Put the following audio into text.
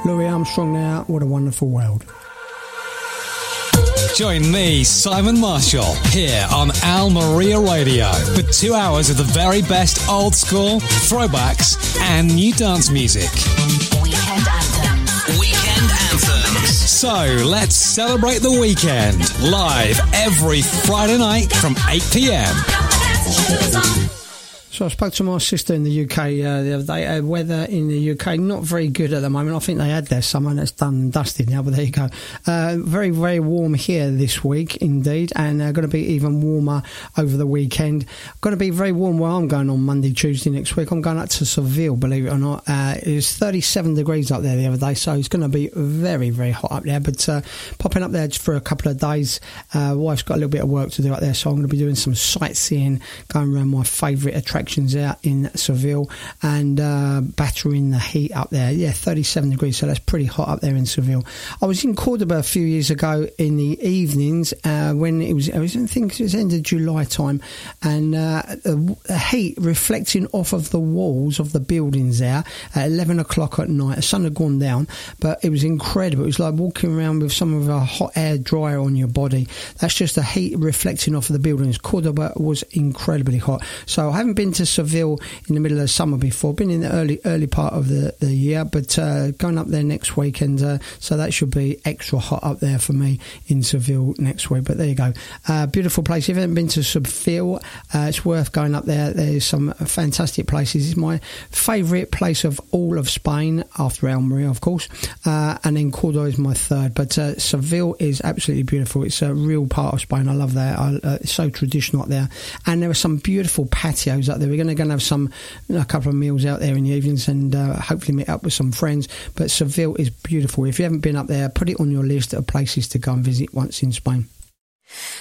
Louis Armstrong now, What a Wonderful World. Join me, Simon Marshall, here on Al Maria Radio for 2 hours of the very best old school, throwbacks, and new dance music. Weekend Anthems. Weekend Anthems. So let's celebrate the weekend live every Friday night from 8 p.m. So I spoke to my sister in the UK the other day. Weather in the UK not very good at the moment. I think they had their summer and it's done and dusted now, but there you go. Very, very warm here this week indeed, and going to be even warmer over the weekend. Going to be very warm where I'm going on Monday, Tuesday next week. I'm going up to Seville, believe it or not. It was 37 degrees up there the other day, so it's going to be very, very hot up there. But popping up there just for a couple of days. Wife's got a little bit of work to do up there, so I'm going to be doing some sightseeing, going around my favourite attractions out in Seville and battering the heat up there. Yeah, 37 degrees, so that's pretty hot up there in Seville. I was in Cordoba a few years ago in the evenings when I think it was end of July time, and the heat reflecting off of the walls of the buildings there at 11 o'clock at night. The sun had gone down, but it was incredible. It was like walking around with some of a hot air dryer on your body. That's just the heat reflecting off of the buildings. Cordoba was incredibly hot. So I haven't been to Seville in the middle of the summer before. Been in the early part of the year, but going up there next week, and so that should be extra hot up there for me in Seville next week. But there you go, beautiful place. If you haven't been to Seville, it's worth going up there. There's some fantastic places. It's my favourite place of all of Spain after Almeria, of course, and then Cordoba is my third. But Seville is absolutely beautiful. It's a real part of Spain. I love that. It's so traditional up there, and there are some beautiful patios up there. We're going to have a couple of meals out there in the evenings and hopefully meet up with some friends. But Seville is beautiful. If you haven't been up there, put it on your list of places to go and visit once in Spain.